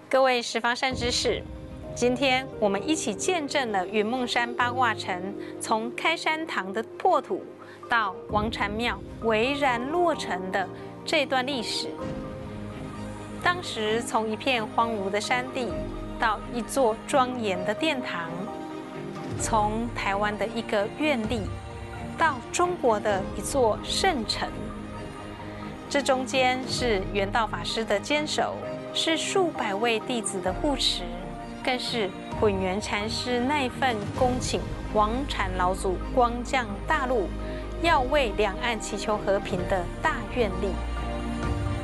各位十方善知识，今天我们一起见证了云梦山八卦城从开山堂的破土到王禅庙巍然落成的这段历史。当时从一片荒芜的山地到一座庄严的殿堂，从台湾的一个院立到中国的一座圣城，这中间是圆道法师的坚守，是数百位弟子的护持，更是混元禅师那份恭请王禅老祖光降大陆，要为两岸祈求和平的大愿力。